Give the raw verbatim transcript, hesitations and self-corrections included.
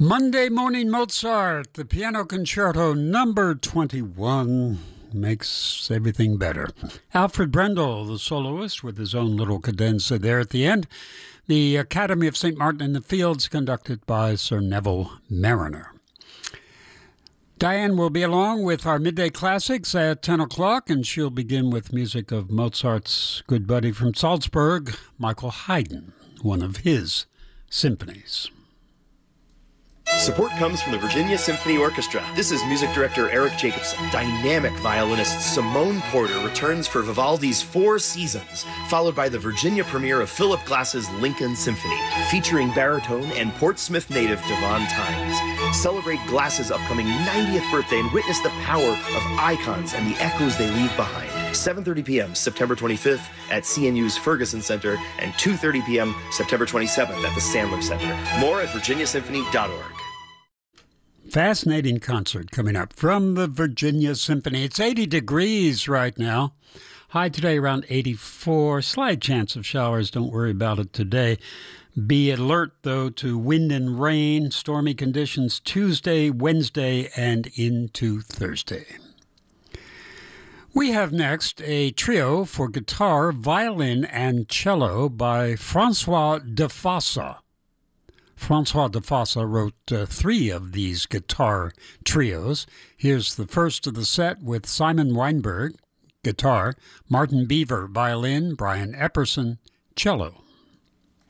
Monday Morning Mozart, the Piano Concerto number twenty-one, makes everything better. Alfred Brendel, the soloist, with his own little cadenza there at the end. The Academy of Saint Martin in the Fields, conducted by Sir Neville Marriner. Diane will be along with our midday classics at ten o'clock, and she'll begin with music of Mozart's good buddy from Salzburg, Michael Haydn, one of his symphonies. Support comes from the Virginia Symphony Orchestra. This is music director Eric Jacobson. Dynamic violinist Simone Porter returns for Vivaldi's Four Seasons, followed by the Virginia premiere of Philip Glass's Lincoln Symphony, featuring baritone and Portsmouth native Devon Tynes. Celebrate Glass's upcoming ninetieth birthday and witness the power of icons and the echoes they leave behind. seven thirty p.m. September twenty-fifth at C N U's Ferguson Center and two thirty p.m. September twenty-seventh at the Sandler Center. More at virginia symphony dot org. Fascinating concert coming up from the Virginia Symphony. It's eighty degrees right now. High today around eighty-four. Slight chance of showers. Don't worry about it today. Be alert, though, to wind and rain, stormy conditions Tuesday, Wednesday, and into Thursday. We have next a trio for guitar, violin, and cello by Francois de Fossa. Francois de Fossa wrote uh, three of these guitar trios. Here's the first of the set with Simon Weinberg, guitar, Martin Beaver, violin, Brian Epperson, cello.